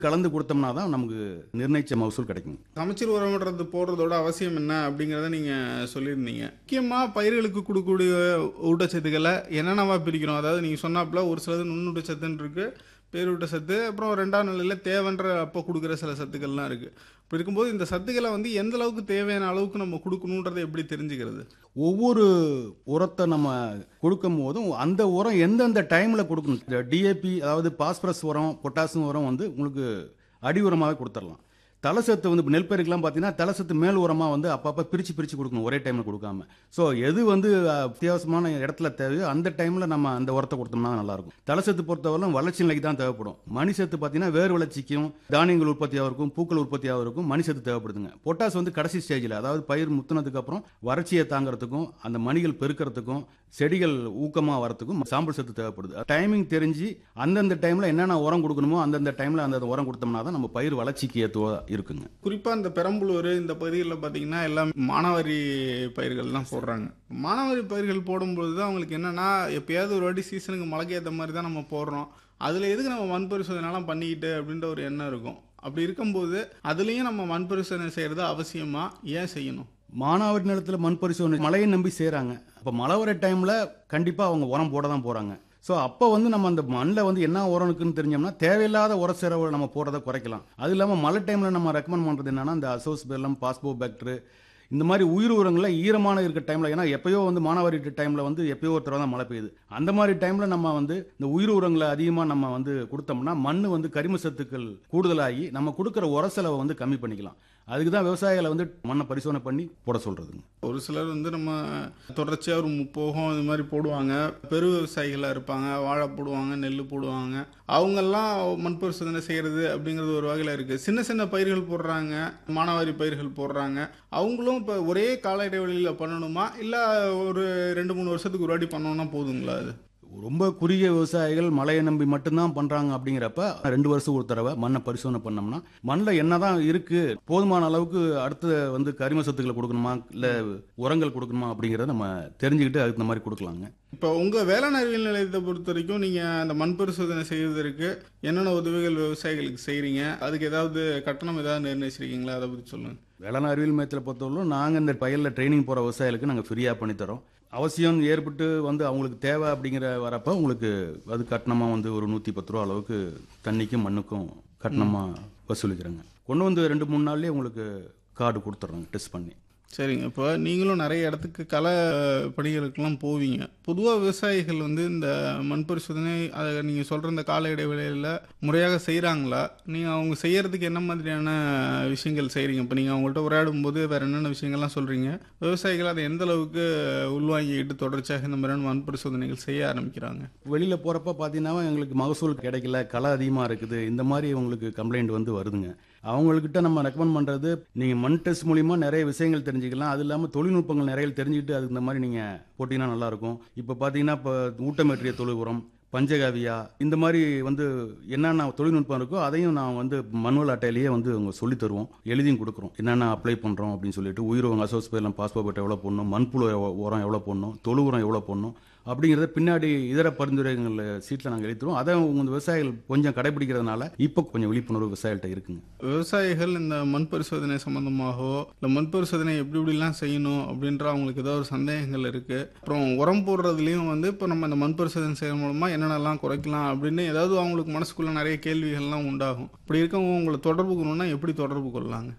கலந்து கொடுத்தோம்னா தான் நமக்கு நிர்ணயிச்ச மகசூல் கிடைக்கும். சமச்சீர் உரம்ன்றது போடுறதோட அவசியம் என்ன அப்படிங்கிறத நீங்கள் சொல்லியிருந்தீங்க. முக்கியமாக பயிர்களுக்கு கொடுக்கக்கூடிய ஊட்டச்சத்துக்களை என்னென்னவா பிரிக்கிறோம்? அதாவது நீங்கள் சொன்னாப்புல ஒரு சிலது நுண்ணூட்டச்சத்துன்னு இருக்குது, பேரூட்டச்சத்து, அப்புறம் 2ஆம் நிலையில் தேவைன்ற அப்போ கொடுக்குற சில சத்துக்கள்லாம் இருக்குது. இப்போ இருக்கும்போது இந்த சத்துக்களை எந்த அளவுக்கு தேவையான அளவுக்கு நம்ம கொடுக்கணுன்றதை எப்படி தெரிஞ்சுக்கிறது? ஒவ்வொரு உரத்தை நம்ம கொடுக்கும் போதும் அந்த உரம் எந்தெந்த டைமில் கொடுக்கணும். இந்த டிஏபி அதாவது பாஸ்பரஸ் உரம், பொட்டாசியம் உரம் உங்களுக்கு அடி உரமாகவே கொடுத்துடலாம். தலசத்து இப்போ நெல் பயிர்கள்லாம் பார்த்தீங்கன்னா தலசத்து மேல் உரமாக அப்பப்போ பிரித்து கொடுக்கணும், ஒரே டைமில் கொடுக்காம. ஸோ எது அத்தியாவசியமான இடத்துல தேவையோ அந்த டைமில் நம்ம அந்த உரத்தை கொடுத்தோம்னா நல்லாயிருக்கும். தலசத்து பொறுத்தவரை வளர்ச்சி நிலைக்கு தான் தேவைப்படும். மணி சத்து பார்த்தீங்கன்னா வேர் வளர்ச்சிக்கும் தானியங்கள் உற்பத்தியாக இருக்கும், பூக்கள் உற்பத்தியாக இருக்கும், மணி சத்து தேவைப்படுதுங்க. பொட்டாஸ் கடைசி ஸ்டேஜில், அதாவது பயிர் முத்துனதுக்கு அப்புறம் வறட்சியை தாங்கிறதுக்கும் அந்த மணிகள் பெருக்கிறதுக்கும் செடிகள் ஊக்கமாக வரத்துக்கும் சாம்பல் சத்து தேவைப்படுது. டைமிங் தெரிஞ்சு அந்தந்த டைமில் என்னென்ன உரம் கொடுக்கணுமோ அந்தந்த டைமில் அந்த உரம் கொடுத்தோம்னா தான் நம்ம பயிர் வளர்ச்சிக்கு ஏற்றுவா இருக்குங்க. குறிப்பாக இந்த பெரம்பலூர் இந்த பகுதிகளில் பார்த்தீங்கன்னா எல்லாம் மானாவாரி பயிர்கள் தான் போடுறாங்க. மானாவாரி பயிர்கள் போடும்பொழுது தான் அவங்களுக்கு என்னென்னா, எப்போயாவது ஒரு வாட்டி சீசனுக்கு மழைக்கு ஏற்ற மாதிரி தான் நம்ம போடுறோம், அதில் எதுக்கு நம்ம மண் பரிசோதனைலாம் பண்ணிக்கிட்டு அப்படின்ற ஒரு எண்ணம் இருக்கும். அப்படி இருக்கும்போது அதுலேயும் நம்ம மண் பரிசோதனை செய்கிறது அவசியமா? ஏன் செய்யணும்? மானாவாரி நிலத்தில் மண் பரிசோதனை மழையை நம்பி செய்கிறாங்க. அப்போ மழை வர டைமில் கண்டிப்பாக அவங்க உரம் போட தான் போகிறாங்க. ஸோ அப்போ நம்ம அந்த மண்ணில் என்ன உரம் இருக்குன்னு தெரிஞ்சோம்னா தேவையில்லாத உர செலவு நம்ம போடுறதை குறைக்கலாம். அது இல்லாமல் மழை டைமில் நம்ம ரெக்கமெண்ட் பண்ணுறது என்னன்னா, இந்த அசோஸ்பெல்லம், பாஸ்போபாக்டர், இந்த மாதிரி உயிர் உரங்களில் ஈரமான இருக்க டைமில், ஏன்னா எப்பயோ மானாவாரி டைமில் எப்பயோ ஒரு தடவை தான் மழை பெய்யுது, அந்த மாதிரி டைமில் நம்ம இந்த உயிர் உரங்களை அதிகமாக நம்ம கொடுத்தோம்னா மண் கரிம சத்துக்கள் கூடுதலாகி நம்ம கொடுக்குற உர செலவை கம்மி பண்ணிக்கலாம். அதுக்கு தான் விவசாயிகளை மண்ணை பரிசோதனை பண்ணி போட சொல்கிறதுங்க. ஒரு சிலர் நம்ம தொடர்ச்சியாக ஒரு முப்போகம் இது மாதிரி போடுவாங்க, பெரு விவசாயிகளாக இருப்பாங்க, வாழை போடுவாங்க, நெல் போடுவாங்க, அவங்கெல்லாம் மண் பரிசோதனை செய்கிறது அப்படிங்கிறது ஒரு வகையில் இருக்குது. சின்ன சின்ன பயிர்கள் போடுறாங்க, மானாவாரி பயிர்கள் போடுறாங்க, அவங்களும் இப்போ ஒரே கால இடைவெளியில் பண்ணணுமா, இல்லை ஒரு 2-3 வருஷத்துக்கு ஒரு வாட்டி பண்ணோன்னா போதுங்களா? அது ரொம்ப குறுகிய விவசாயிகள் மழையை நம்பி மட்டும்தான் பண்றாங்க. அப்படிங்கிறப்ப 2 வருஷம் ஒரு தடவை மண்ணை பரிசோதனை பண்ணோம்னா மண்ணில் என்னதான் இருக்கு, போதுமான அளவுக்கு அடுத்து கரிம சத்துக்களை கொடுக்கணுமா இல்லை உரங்கள் கொடுக்கணுமா அப்படிங்கிறத நம்ம தெரிஞ்சுக்கிட்டு அதுக்கு இந்த மாதிரி கொடுக்கலாங்க. இப்போ உங்கள் வேளாண் அறிவியல் நிலையத்தை பொறுத்த வரைக்கும் நீங்கள் அந்த மண் பரிசோதனை செய்வதற்கு என்னென்ன உதவிகள் விவசாயிகளுக்கு செய்கிறீங்க? அதுக்கு ஏதாவது கட்டணம் ஏதாவது நிர்ணயிச்சிருக்கீங்களா? அதை பற்றி சொல்லுங்கள். வேளாண் அறிவியல் மையத்தில் பொறுத்தவரைக்கும் நாங்கள் இந்த பயிரில் ட்ரைனிங் போகிற விவசாயிகளுக்கு நாங்கள் ஃப்ரீயாக பண்ணித்தரோம். அவசியம் ஏற்பட்டு அவங்களுக்கு தேவை அப்படிங்கிற வரப்போ உங்களுக்கு அது கட்டணமாக ஒரு 110 ரூபா அளவுக்கு தண்ணிக்கும் மண்ணுக்கும் கட்டணமாக வசூலிக்கிறேங்க. கொண்டு 2-3 நாள்லேயே உங்களுக்கு கார்டு கொடுத்துட்றோங்க டெஸ்ட் பண்ணி. சரிங்க. இப்போ நீங்களும் நிறைய இடத்துக்கு களை பணிகளுக்கெல்லாம் போவீங்க. பொதுவாக விவசாயிகள் இந்த மண் பரிசோதனை அதை நீங்கள் சொல்கிற இந்த கால இடைவெளியில் முறையாக செய்கிறாங்களா? நீங்கள் அவங்க செய்கிறதுக்கு என்ன மாதிரியான விஷயங்கள் செய்கிறீங்க? இப்போ நீங்கள் அவங்கள்ட்ட உரையாடும் போது வேறு என்னென்ன விஷயங்கள்லாம் சொல்கிறீங்க? விவசாயிகள் அதை எந்த அளவுக்கு உள்வாங்கிக்கிட்டு தொடர்ச்சியாக இந்த மாதிரியான மண் பரிசோதனைகள் செய்ய ஆரம்பிக்கிறாங்க? வெளியில் போகிறப்ப பார்த்தீங்கன்னா எங்களுக்கு மகசூல் கிடைக்கல, களை அதிகமாக இருக்குது, இந்த மாதிரி உங்களுக்கு கம்ப்ளைண்ட் வருதுங்க. அவங்கக்கிட்ட நம்ம ரெக்கமெண்ட் பண்ணுறது, நீங்கள் மண் டெஸ்ட் மூலிமா நிறைய விஷயங்கள் தெரிஞ்சுக்கலாம். அது இல்லாமல் தொழில்நுட்பங்கள் நிறைய தெரிஞ்சுக்கிட்டு அதுக்கு இந்த மாதிரி நீங்கள் போட்டிங்கன்னா நல்லாயிருக்கும். இப்போ பார்த்தீங்கன்னா இப்போ ஊட்டமேற்றிய தொழு உரம், பஞ்சகாவியா, இந்த மாதிரி என்னென்ன தொழில்நுட்பம் இருக்கோ அதையும் நான் மனுவல் அட்டையிலேயே அவங்க சொல்லி தருவோம், எழுதியும் கொடுக்குறோம். என்னென்ன அப்ளை பண்ணுறோம் அப்படின்னு சொல்லிட்டு, உயிர் உரம் அசோஸ்பெல்லம், பாஸ்போபேட் எவ்வளோ போடணும், மண்புழு உரம் எவ்வளோ போடணும், தொழு உரம் எவ்வளோ போடணும் அப்படிங்கிறத பின்னாடி இதர பரிந்துரைகள் சீட்டில் நாங்கள் எழுத்துறோம். அதை உங்கள் விவசாயிகள் கொஞ்சம் கடைபிடிக்கிறதுனால இப்போ கொஞ்சம் விழிப்புணர்வு விவசாயிகள்கிட்ட இருக்குங்க. விவசாயிகள் இந்த மண் பரிசோதனை சம்மந்தமாகவோ இல்லை மண் பரிசோதனை எப்படிலாம் செய்யணும் அப்படின்ற அவங்களுக்கு ஏதாவது ஒரு சந்தேகங்கள் இருக்குது. அப்புறம் உரம் போடுறதுலேயும் இப்போ நம்ம இந்த மண் பரிசோதனை செய்யறது மூலமாக என்னென்னலாம் குறைக்கலாம் அப்படின்னு ஏதாவது அவங்களுக்கு மனசுக்குள்ளே நிறைய கேள்விகள்லாம் உண்டாகும். அப்படி இருக்கவங்க உங்களை தொடர்பு கொள்ளணும்னா எப்படி தொடர்பு கொள்ளலாங்க?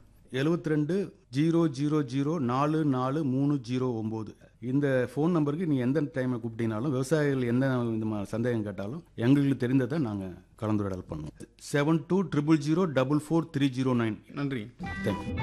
72-000-44309 இந்த ஃபோன் நம்பருக்கு நீங்கள் எந்த டைமில் கூப்பிட்டீங்கனாலும், விவசாயிகள் எந்த இந்த சந்தேகம் கேட்டாலும் எங்களுக்கு தெரிந்ததை நாங்கள் கலந்துரையாடல் பண்ணுவோம். 7200044309. நன்றி. தேங்க்யூ.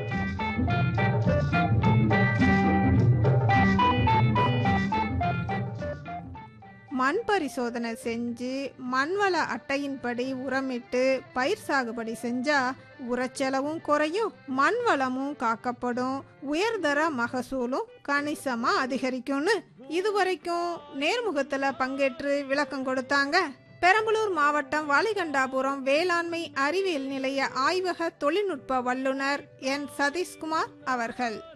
மண் பரிசோதனை செஞ்சு மண்வள அட்டையின்படி உரமிட்டு பயிர் சாகுபடி செஞ்சா உரச்செலவும் குறையும், மண் வளமும் காக்கப்படும், உயர்தர மகசூலும் கணிசமா அதிகரிக்கும்னு இதுவரைக்கும் நேர்முகத்துல பங்கேற்று விளக்கம் கொடுத்தாங்க பெரம்பலூர் மாவட்டம் வாலிகண்டாபுரம் வேளாண்மை அறிவியல் நிலைய ஆய்வக தொழில்நுட்ப வல்லுநர் என் சதீஷ்குமார் அவர்கள்.